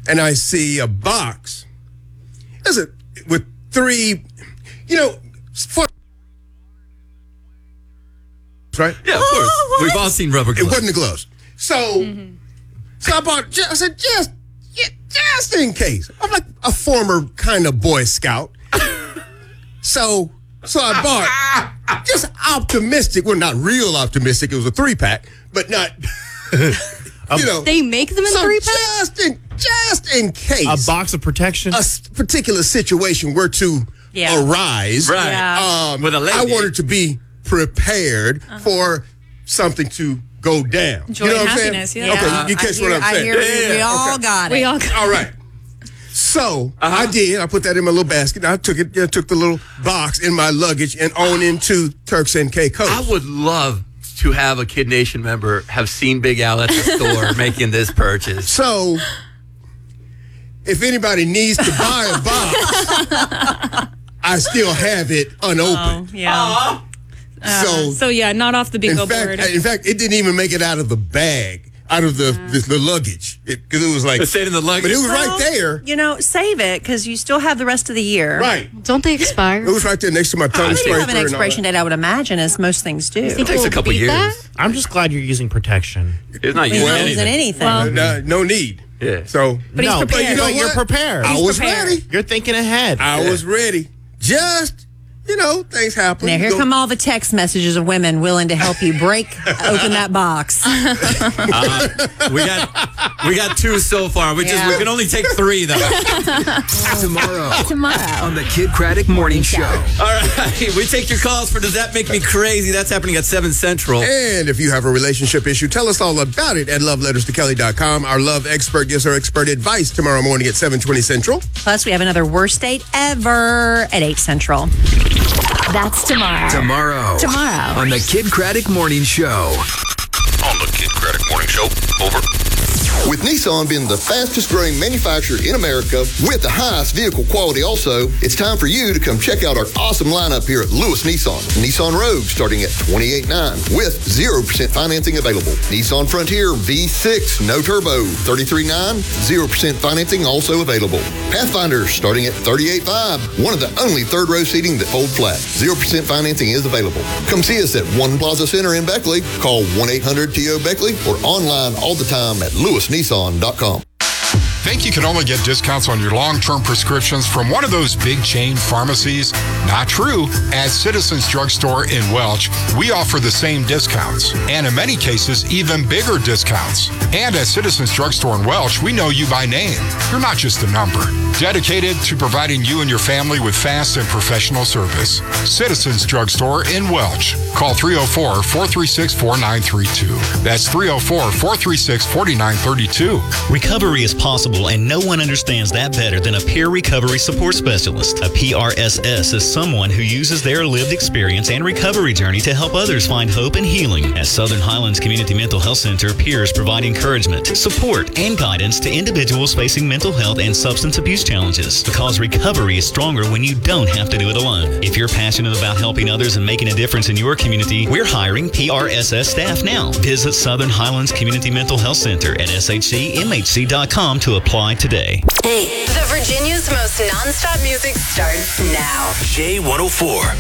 and I see a box. With 3, right? Yeah, of course. We've all seen rubber gloves. It wasn't the gloves. So I bought, I said, just in case. I'm like a former kind of Boy Scout. So I bought, just optimistic. Well, not real optimistic. It was a 3-pack, but not, They make them in 3-pack? Just in case. A box of protection? A particular situation were to arise. Right. Yeah. With a lady. I wanted to be prepared for something to go down. Joy you know and what I'm happiness, saying? yeah. Okay, you catch what I'm saying. We all got it. We all All right. So I did. I put that in my little basket. I took it. Took the little box in my luggage and on into Turks and Caicos. I would love to have a Kid Nation member have seen Big Al at the store making this purchase. So if anybody needs to buy a box, I still have it unopened. Yeah. So yeah, not off the bingo board. In fact, it didn't even make it out of the bag, out of the luggage, because it was like It stayed in the luggage. But it was right there. Save it because you still have the rest of the year. Right. Don't they expire? It was right there next to my tongue They do scraper. have an expiration date, I would imagine, as most things do. It takes a couple years. I'm just glad you're using protection. It's not using Well, anything. anything. No need. Yeah. So, But he's prepared. But you know But you're what? prepared. I was prepared. ready. You're thinking ahead. I was ready. Just, things happen. Now, here come all the text messages of women willing to help you open that box. We got 2 so far. We can only take 3 though. Tomorrow on the Kid Craddock Morning Show. All right, we take your calls for Does That Make Me Crazy? That's happening at 7 Central. And if you have a relationship issue, tell us all about it at loveletterstokelly.com. Our love expert gives her expert advice tomorrow morning at 7:20 Central. Plus, we have another worst date ever at 8 Central. That's tomorrow on the Kid Craddock Morning Show. On the Kid Craddock Morning Show. Over. With Nissan being the fastest growing manufacturer in America with the highest vehicle quality also, it's time for you to come check out our awesome lineup here at Lewis Nissan. Nissan Rogue starting at $28,900 with 0% financing available. Nissan Frontier V6 no turbo, $33,900, 0% financing also available. Pathfinder starting at $38,500, one of the only third row seating that fold flat. 0% financing is available. Come see us at One Plaza Center in Beckley. Call 1-800-TO-BECKLEY or online all the time at lewisnissan.com. Think you can only get discounts on your long-term prescriptions from one of those big chain pharmacies? Not true. At Citizens Drugstore in Welch, we offer the same discounts, and in many cases, even bigger discounts. And at Citizens Drugstore in Welch, we know you by name. You're not just a number. Dedicated to providing you and your family with fast and professional service. Citizens Drugstore in Welch. Call 304-436-4932. That's 304-436-4932. Recovery is possible, and no one understands that better than a peer recovery support specialist. A PRSS is someone who uses their lived experience and recovery journey to help others find hope and healing. At Southern Highlands Community Mental Health Center, peers provide encouragement, support, and guidance to individuals facing mental health and substance abuse challenges, because recovery is stronger when you don't have to do it alone. If you're passionate about helping others and making a difference in your community, we're hiring PRSS staff now. Visit Southern Highlands Community Mental Health Center at shcmhc.com to apply today. Hey, the Virginia's most nonstop music starts now. J104.